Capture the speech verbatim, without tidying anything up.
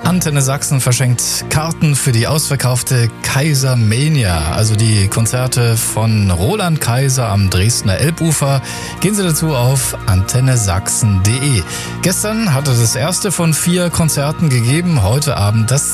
Antenne Sachsen verschenkt Karten für die ausverkaufte Kaisermania, also die Konzerte von Roland Kaiser am Dresdner Elbufer. Gehen Sie dazu auf antenne sachsen punkt de. Gestern hat es das erste von vier Konzerten gegeben, heute Abend das